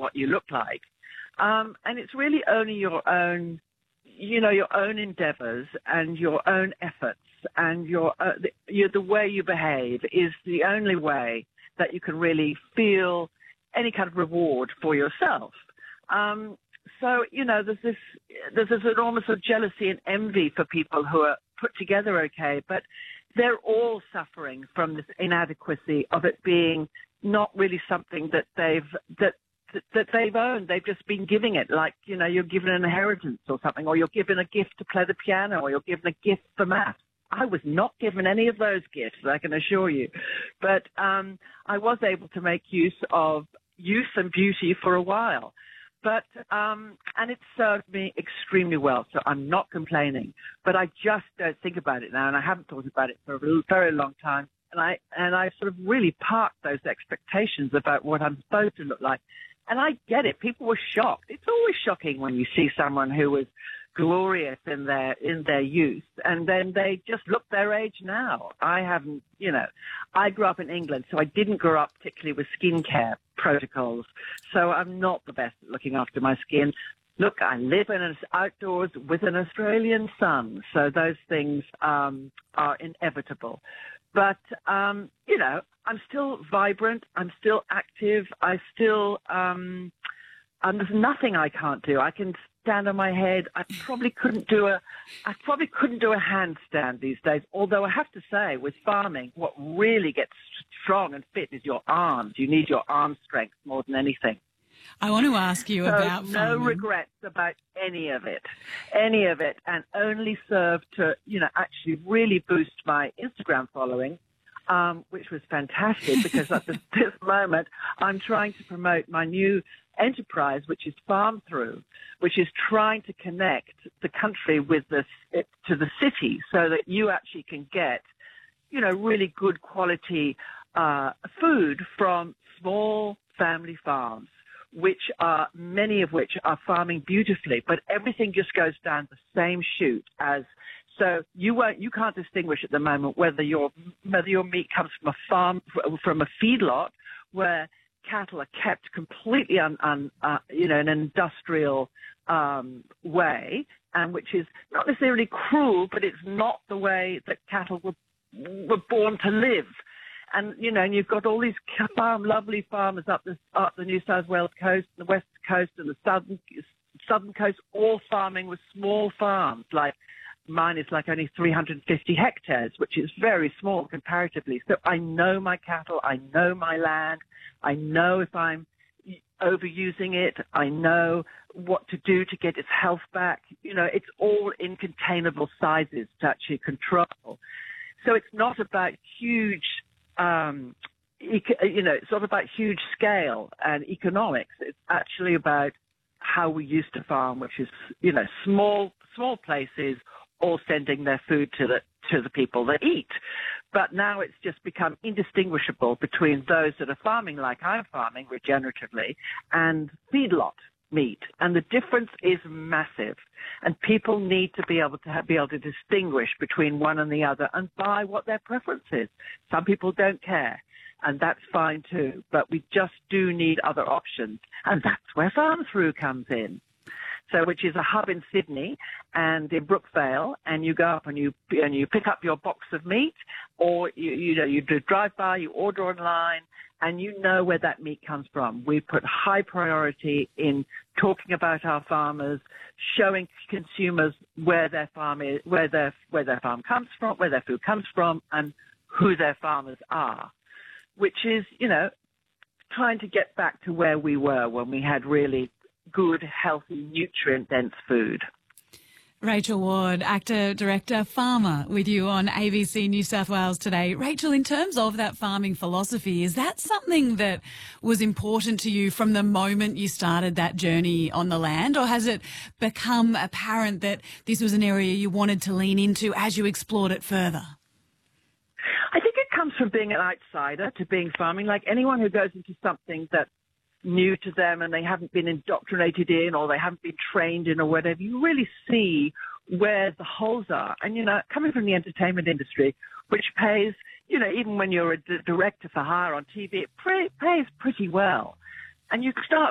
what you look like. And it's really only your own, your own endeavors and your own efforts and the way you behave is the only way that you can really feel any kind of reward for yourself. So, there's this enormous of jealousy and envy for people who are put together okay, but they're all suffering from this inadequacy of it being not really something that they've owned. They've just been giving it, like, you're given an inheritance or something, or you're given a gift to play the piano, or you're given a gift for math. I was not given any of those gifts, I can assure you. But I was able to make use of youth and beauty for a while. But and it served me extremely well, so I'm not complaining. But I just don't think about it now, and I haven't thought about it for a very long time. And I sort of really parked those expectations about what I'm supposed to look like. And I get it. People were shocked. It's always shocking when you see someone who was glorious in their youth, and then they just look their age now. I haven't, I grew up in England, so I didn't grow up particularly with skincare protocols. So I'm not the best at looking after my skin. Look, I live outdoors with an Australian sun, so those things are inevitable. But, I'm still vibrant. I'm still active. There's nothing I can't do. I can stand on my head. I probably couldn't do a handstand these days. Although I have to say, with farming, what really gets strong and fit is your arms. You need your arm strength more than anything. I want to ask you about farming. No regrets about any of it, and only served to, actually really boost my Instagram following, which was fantastic because at this moment I'm trying to promote my new enterprise, which is Farm Through, which is trying to connect the country with to the city so that you actually can get, really good quality food from small family farms, many of which are farming beautifully, but everything just goes down the same chute as. So you can't distinguish at the moment whether your meat comes from a farm, from a feedlot where cattle are kept completely in an industrial way, and which is not necessarily cruel, but it's not the way that cattle were born to live. And you've got all these lovely farmers up the New South Wales coast, the west coast, and the southern coast, all farming with small farms. Like mine is like only 350 hectares, which is very small comparatively. So I know my cattle, I know my land, I know if I'm overusing it, I know what to do to get its health back. It's all in containable sizes to actually control. So it's not about huge. It's not about huge scale and economics. It's actually about how we used to farm, which is, small places all sending their food to the people that eat. But now it's just become indistinguishable between those that are farming like I'm farming regeneratively and feedlot meat. And the difference is massive. And people need to be able to distinguish between one and the other and buy what their preference is. Some people don't care, and that's fine too. But we just do need other options. And that's where Farm Through comes in. So, which is a hub in Sydney and in Brookvale, and you go up and you pick up your box of meat, or you drive by, you order online, and you know where that meat comes from. We put high priority in talking about our farmers, showing consumers where their farm is, where their farm comes from, where their food comes from, and who their farmers are, which is trying to get back to where we were when we had really good, healthy, nutrient-dense food. Rachel Ward, actor, director, farmer, with you on ABC New South Wales today. Rachel, in terms of that farming philosophy, is that something that was important to you from the moment you started that journey on the land, or has it become apparent that this was an area you wanted to lean into as you explored it further? I think it comes from being an outsider to being farming. Like anyone who goes into something that's new to them and they haven't been indoctrinated in or they haven't been trained in or whatever, you really see where the holes are. And, coming from the entertainment industry, which pays, even when you're a director for hire on TV, it pays pretty well. And you start